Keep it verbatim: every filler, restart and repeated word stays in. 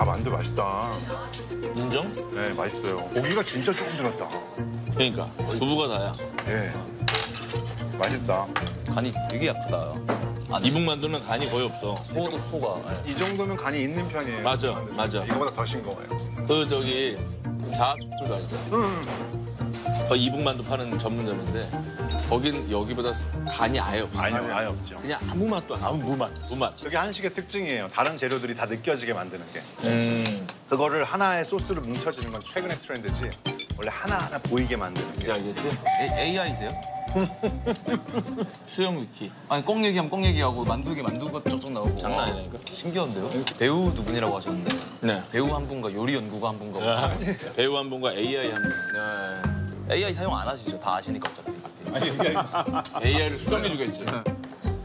야, 만두 맛있다. 인정? 네, 맛있어요. 고기가 진짜 조금 들었다. 그러니까 두부가 다야. 예. 맛있다. 간이 되게 약하다. 아니, 이북 만두는 간이 거의 없어. 소도 소가. 예. 이 정도면 간이 있는 편이에요. 맞아, 만두 맞아. 이거보다 더 싱거워요. 그 저기 자학술도 알죠? 음. 거 이북 만두 파는 전문점인데 거긴 여기보다 간이 아예 없어. 아니요, 아예 없죠. 그냥 아무 맛도 안 나. 아무 무맛. 무맛. 저게 한식의 특징이에요. 다른 재료들이 다 느껴지게 만드는 게. 음. 그거를 하나의 소스로 뭉쳐주는 건 최근의 트렌드지. 원래 하나하나 보이게 만드는 게. 이제 알겠지? 에이아이세요? 수영 위키. 아니 꽁 얘기하면 꽁 얘기하고 만두 얘기 만두 것 쪽쪽 나오고. 장난 아니라니까. 신기한데요? 배우 두 분이라고 하셨는데 네. 배우 한 분과 요리 연구가 한 분과. 배우 한 분과 에이아이 한 분. 네. 에이아이 사용 안 하시죠? 다 아시니까 어차피. 에이아이를 수정해 주겠지.